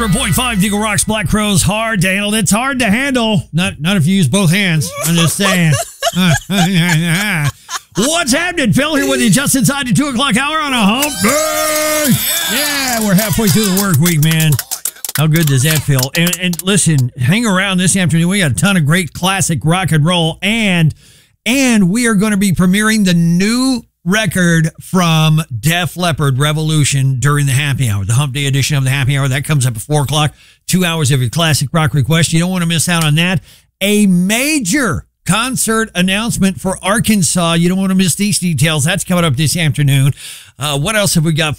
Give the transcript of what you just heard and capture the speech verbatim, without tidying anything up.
hundred point five Eagle Rock's Black Crowes. Hard to handle. It's hard to handle. Not, not if you use both hands. I'm just saying. What's happening? Phil here with you just inside the two o'clock hour on a hump day. Yeah, we're halfway through the work week, man. How good does that feel? And, and listen, hang around this afternoon. We got a ton of great classic rock and roll, and and we are going to be premiering the new record from Def Leppard, Revolution, during the happy hour, the hump day edition of the happy hour. That comes up at four o'clock. Two hours of your classic rock request. You don't want to miss out on that. A major concert announcement for Arkansas. You don't want to miss these details. That's coming up this afternoon. Uh, what else have we got